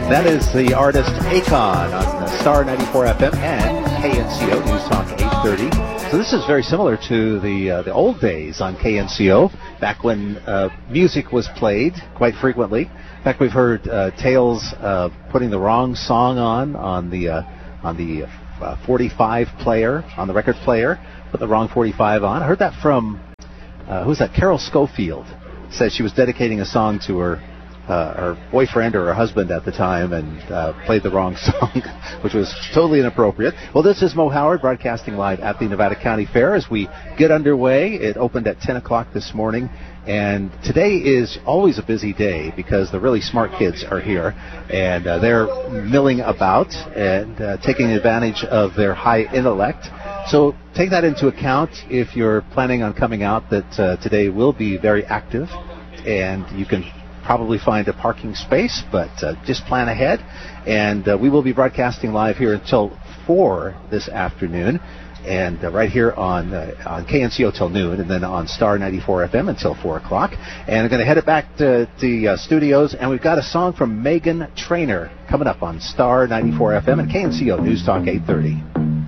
That is the artist Akon on Star 94 FM and KNCO News Talk 830. So this is very similar to the old days on KNCO, back when music was played quite frequently. In fact, we've heard tales of putting the wrong song on the 45 player, on the record player, put the wrong 45 on. I heard that from who's that? Carol Schofield said she was dedicating a song to her boyfriend or her husband at the time and played the wrong song, which was totally inappropriate. Well, this is Mo Howard broadcasting live at the Nevada County Fair as we get underway. It opened at 10 o'clock this morning, and today is always a busy day because the really smart kids are here, and they're milling about and taking advantage of their high intellect. So take that into account if you're planning on coming out, that today will be very active, and you can probably find a parking space, but just plan ahead. And we will be broadcasting live here until 4 this afternoon, and right here on KNCO till noon, and then on Star 94 FM until 4 o'clock. And I'm going to head it back to the studios, and we've got a song from Meghan Trainor coming up on Star 94 FM and KNCO News Talk 830.